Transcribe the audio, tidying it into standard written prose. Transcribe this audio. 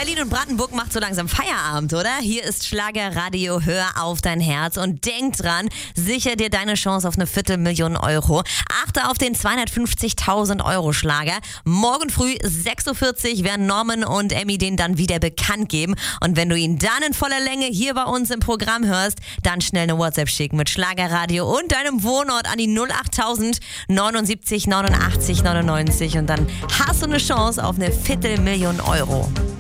Berlin und Brandenburg macht so langsam Feierabend, oder? Hier ist Schlagerradio, hör auf dein Herz und denk dran, sicher dir deine Chance auf eine 250.000 Euro. Achte auf den 250.000 Euro Schlager. Morgen früh 6.40 Uhr werden Norman und Emmy den dann wieder bekannt geben. Und wenn du ihn dann in voller Länge hier bei uns im Programm hörst, dann schnell eine WhatsApp schicken mit Schlagerradio und deinem Wohnort an die 08000 79 89 99 und dann hast du eine Chance auf eine 250.000 Euro.